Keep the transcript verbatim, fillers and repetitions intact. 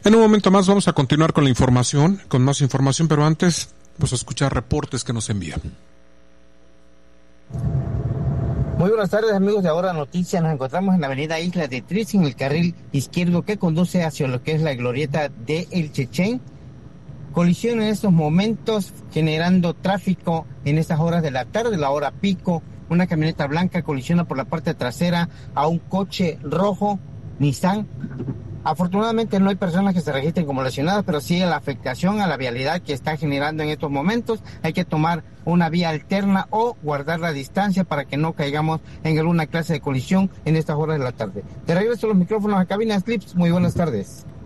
En un momento más vamos a continuar con la información, con más información, pero antes, pues a escuchar reportes que nos envían. Muy buenas tardes, amigos de Ahora Noticias. Nos encontramos en la avenida Isla de Tris, en el carril izquierdo que conduce hacia lo que es la glorieta de El Chechén. Colisión en estos momentos, generando tráfico en estas horas de la tarde, la hora pico. Una camioneta blanca colisiona por la parte trasera a un coche rojo Nissan. Afortunadamente no hay personas que se registren como lesionadas, pero sí la afectación a la vialidad que está generando en estos momentos. Hay que tomar una vía alterna o guardar la distancia para que no caigamos en alguna clase de colisión en estas horas de la tarde. De regreso a los micrófonos a Cabinas Clips. Muy buenas tardes.